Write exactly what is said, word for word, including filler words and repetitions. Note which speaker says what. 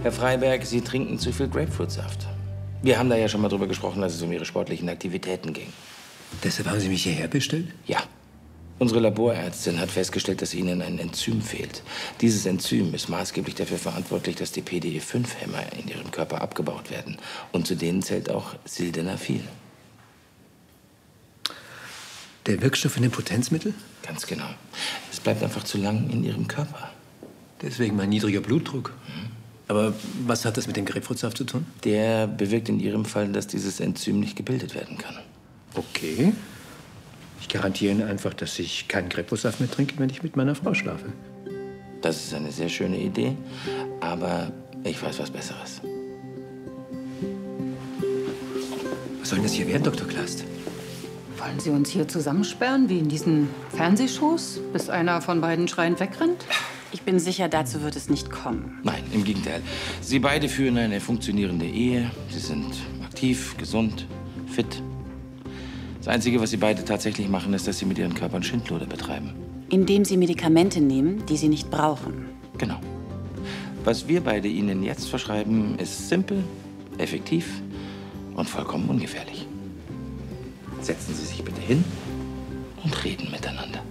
Speaker 1: Herr Freiberg, Sie trinken zu viel Grapefruitsaft. Wir haben da ja schon mal drüber gesprochen, dass es um Ihre sportlichen Aktivitäten ging.
Speaker 2: Deshalb haben Sie mich hierher bestellt?
Speaker 1: Ja. Unsere Laborärztin hat festgestellt, dass Ihnen ein Enzym fehlt. Dieses Enzym ist maßgeblich dafür verantwortlich, dass die P D E fünf Hämmer in Ihrem Körper abgebaut werden. Und zu denen zählt auch Sildenafil.
Speaker 2: Der Wirkstoff in dem Potenzmittel?
Speaker 1: Ganz genau. Es bleibt einfach zu lang in Ihrem Körper.
Speaker 2: Deswegen mein niedriger Blutdruck. Mhm. Aber was hat das mit dem Grapefruitsaft zu tun?
Speaker 1: Der bewirkt in Ihrem Fall, dass dieses Enzym nicht gebildet werden kann.
Speaker 2: Okay. Ich garantiere Ihnen einfach, dass ich keinen Grapefruitsaft mehr trinke, wenn ich mit meiner Frau schlafe.
Speaker 1: Das ist eine sehr schöne Idee, aber ich weiß was Besseres.
Speaker 2: Was soll denn das hier werden, Doktor Klast?
Speaker 3: Wollen Sie uns hier zusammensperren, wie in diesen Fernsehshows, bis einer von beiden schreiend wegrennt?
Speaker 4: Ich bin sicher, dazu wird es nicht kommen.
Speaker 1: Nein, im Gegenteil. Sie beide führen eine funktionierende Ehe. Sie sind aktiv, gesund, fit. Das Einzige, was Sie beide tatsächlich machen, ist, dass Sie mit Ihren Körpern Schindluder betreiben.
Speaker 4: Indem Sie Medikamente nehmen, die Sie nicht brauchen.
Speaker 1: Genau. Was wir beide Ihnen jetzt verschreiben, ist simpel, effektiv und vollkommen ungefährlich. Setzen Sie sich bitte hin und reden miteinander.